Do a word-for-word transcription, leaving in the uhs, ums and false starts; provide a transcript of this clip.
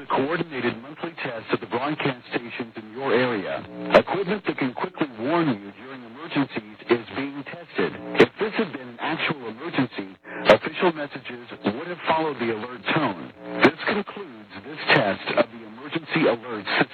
a coordinated monthly test of the broadcast stations in your area. Equipment that can quickly warn you during emergencies is being tested. If this had been an actual emergency, official messages would have followed the alert tone. This concludes this test of the emergency alert system.